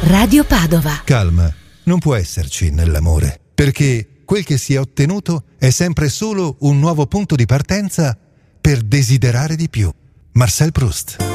Radio Padova. Calma, non può esserci nell'amore, perché quel che si è ottenuto è sempre solo un nuovo punto di partenza per desiderare di più. Marcel Proust.